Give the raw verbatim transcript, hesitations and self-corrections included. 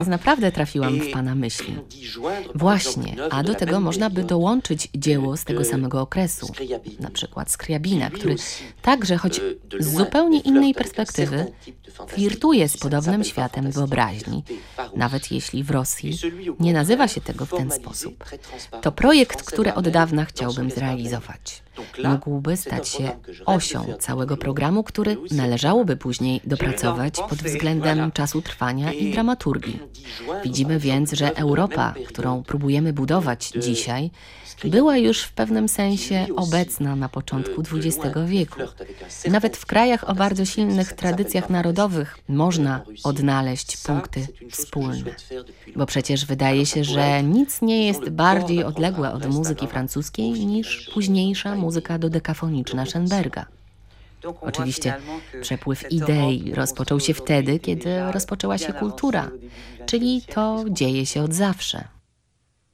Naprawdę trafiłam w pana myśli. Właśnie, a do tego można by dołączyć dzieło z tego samego okresu, na przykład Skriabina, który także, choć z zupełnie innej perspektywy, flirtuje z podobnym światem wyobraźni, nawet jeśli w Rosji nie nazywa się tego w ten sposób. To projekt, który od dawna chciałbym zrealizować. Mógłby stać się osią całego programu, który należałoby później dopracować pod względem czasu trwania i dramaturgii. Widzimy więc, że Europa, którą próbujemy budować dzisiaj, była już w pewnym sensie obecna na początku dwudziestego wieku. Nawet w krajach o bardzo silnych tradycjach narodowych można odnaleźć punkty wspólne. Bo przecież wydaje się, że nic nie jest bardziej odległe od muzyki francuskiej niż późniejsza muzyka dodekafoniczna Schönberga. Oczywiście przepływ idei rozpoczął się wtedy, kiedy rozpoczęła się kultura, czyli to dzieje się od zawsze.